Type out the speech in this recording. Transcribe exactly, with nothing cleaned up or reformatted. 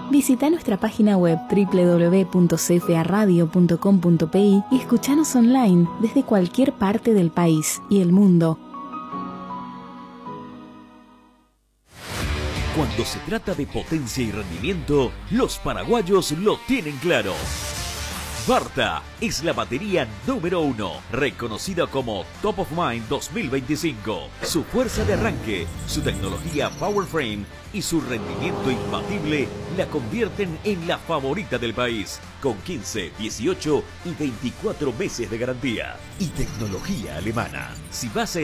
Visita nuestra página web doble u doble u doble u punto c f a radio punto com punto p i y escuchanos online desde cualquier parte del país y el mundo. Cuando se trata de potencia y rendimiento, los paraguayos lo tienen claro. Varta es la batería número uno, reconocida como Top of Mind dos mil veinticinco. Su fuerza de arranque, su tecnología PowerFrame y su rendimiento imbatible la convierten en la favorita del país, con quince, dieciocho y veinticuatro meses de garantía. Y tecnología alemana. Si vas a